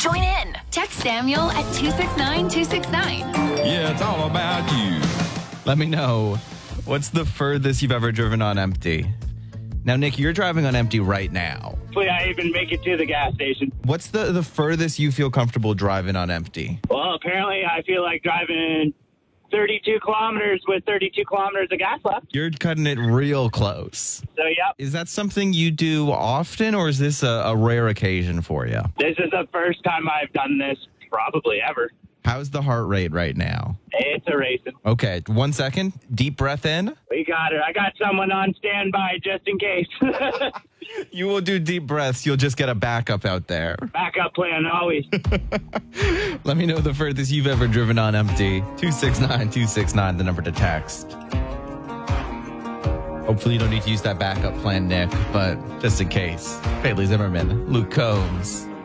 Join in. Text Samuel at 269-269. Yeah, it's all about you. Let me know, what's the furthest you've ever driven on empty? Now, Nick, you're driving on empty right now. Hopefully I even make it to the gas station. What's the furthest you feel comfortable driving on empty? Well, apparently I feel like driving 32 kilometers with 32 kilometers of gas left. You're cutting it real close. So, yep. Is that something you do often, or is this a rare occasion for you? This is the first time I've done this probably ever. How's the heart rate right now? It's a racing. Okay, 1 second. Deep breath in. We got it. I got someone on standby just in case. You will do deep breaths. You'll just get a backup out there. Backup plan always. Let me know the furthest you've ever driven on empty. 269-269, the number to text. Hopefully you don't need to use that backup plan, Nick, but just in case. Bailey Zimmerman, Luke Combs.